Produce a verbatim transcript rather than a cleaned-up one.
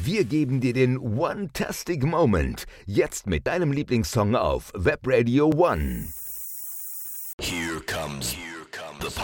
Wir geben dir den One-Tastic Moment. Jetzt mit deinem Lieblingssong auf Web Radio One. Here comes